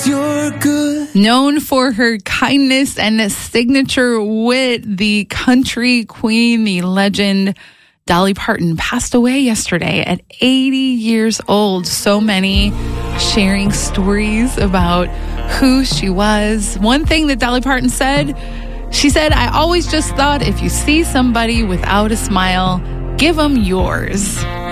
you're good. Known for her kindness and signature wit, the country queen, the legend Dolly Parton passed away yesterday at 80 years old. So many sharing stories about who she was. One thing that Dolly Parton said, she said, "I always just thought if you see somebody without a smile, give them yours."